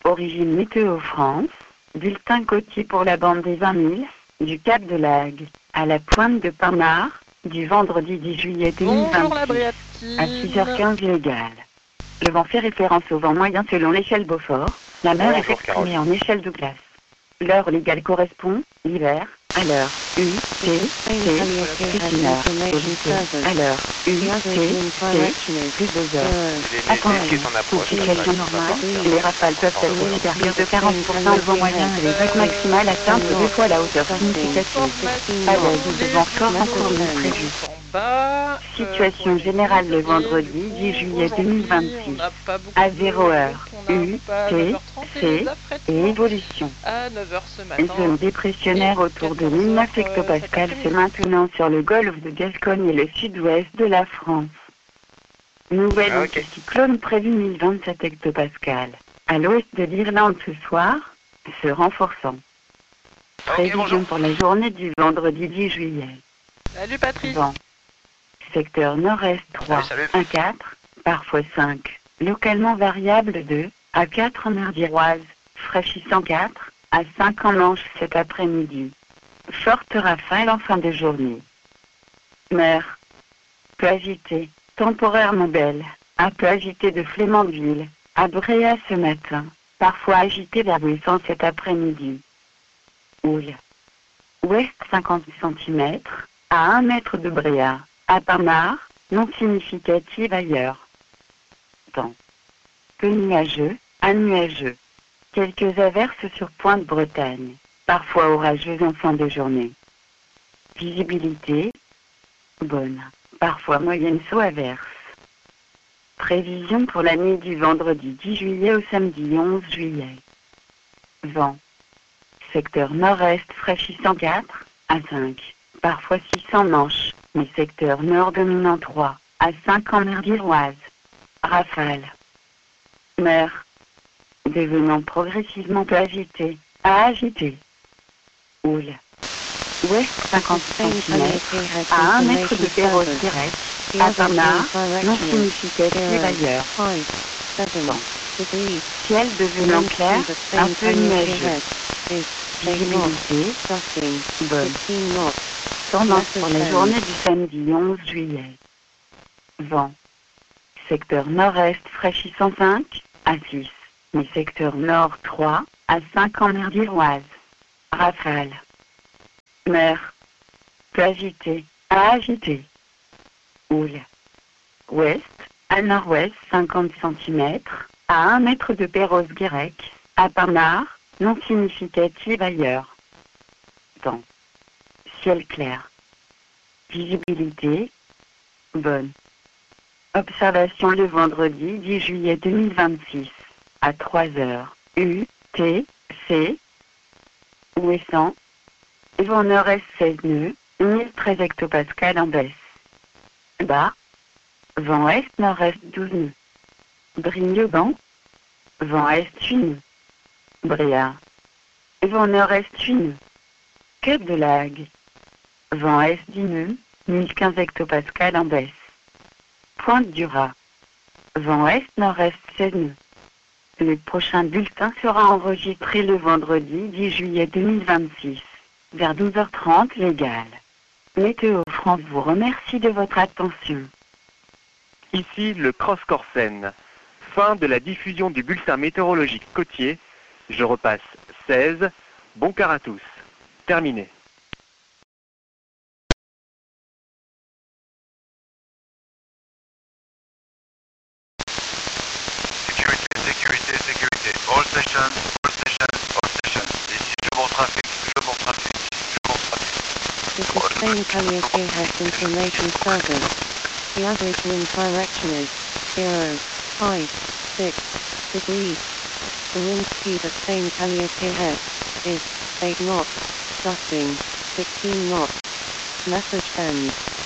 Origine Météo France, bulletin côtier pour la bande des 20 000, du Cap de Lague, à la pointe de Pinard, du vendredi 10 juillet 2026, à 6h15 légal. Le vent fait référence au vent moyen selon l'échelle Beaufort, la mer est exprimée en échelle Douglas. L'heure légale correspond, l'hiver, à l'heure UTC, à l'heure UTC, plus 2 heures. Attention, situation normale, les rafales peuvent être supérieures de 40% au vent moyen et les vagues maximales atteignent des fois la hauteur significative. Pas d'avis de vent fort en cours prévu. Situation générale le vendredi 10 juillet 2026, à 0h, UTC et évolution. Une zone dépressionnaire autour de 1009 hectopascales c'est maintenant sur le golfe de Gascogne et le sud-ouest de la France. Nouvelle anticyclone prévue 1027 hectopascales, à l'ouest de l'Irlande ce soir, se renforçant. Prévision pour la journée du vendredi 10 juillet. Salut Patrice. Vent. Secteur nord-est 3 à 4, parfois 5, localement variable 2 à 4 en mer d'Iroise, fraîchissant 4 à 5 en Manche cet après-midi. Forte rafale en fin de journée. Mer. Peu agitée, temporairement belle, un peu agitée de Flémandville, à Bréa ce matin, parfois agitée vers Buisson cet après-midi. Houle. Ouest 50 cm, à 1 mètre de Bréa, à Pinard, non significative ailleurs. Temps. Peu nuageux, à nuageux. Quelques averses sur Pointe-Bretagne, parfois orageuses en fin de journée. Visibilité. Bonne, parfois moyenne sous averse. Prévision pour la nuit du vendredi 10 juillet au samedi 11 juillet. Vent. Secteur nord-est fraîchissant 4 à 5, parfois 6 en Manche, mais secteur nord dominant 3 à 5 en mer d'Iroise. Rafale. Mer. Devenant progressivement peu agité, à agité. Houle. Ouest 50 cm, à 1 mètre de Perros direct, à Pinard, non significative ailleurs. Vent. Ciel devenant clair, un peu nuageux. Visibilité. Bonne. Tendance pour la journée du samedi 11 juillet. Vent. Secteur nord-est fraîchissant 5 à 6, mais secteur nord 3 à 5 en mer d'Iroise. Rafale. Mer. Peu agité, à agité. Houle. Ouest, à nord-ouest 50 cm, à 1 mètre de Perros-Guirec, à Pinard, non significative ailleurs. Temps. Ciel clair. Visibilité. Bonne. Observation le vendredi 10 juillet 2026, à 3h, UTC. Ouessant. Vent nord-est 16 nœuds, 1013 hectopascales en baisse. Bas. Vent est-nord-est 12 nœuds. Brignoban. Vent est 8 nœuds. Bréa. Vent nord-est 8 nœuds. Cap de Lague. Vent est 10 nœuds, 1015 hectopascales en baisse. Pointe du Raz. Vent est-nord-est 16 nœuds. Le prochain bulletin sera enregistré le vendredi 10 juillet 2026, vers 12h30 légal. Météo France vous remercie de votre attention. Ici le Cross-Corsen. Fin de la diffusion du bulletin météorologique côtier. Je repasse 16. Bon quart à tous. Terminé. Sécurité, sécurité. All stations, all stations, all stations. Ici le bon trafic, le bon trafic, le bon trafic. This is Spain Calliope Information Service. The average wind direction is 0, 5, 6 degrees. The wind speed at Spain Calliope is 8 knots, gusting 16 knots. Message ends.